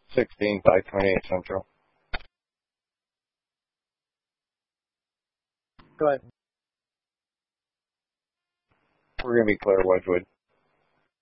16, 528 Central. Go ahead. We're going to be Claire Wedgwood.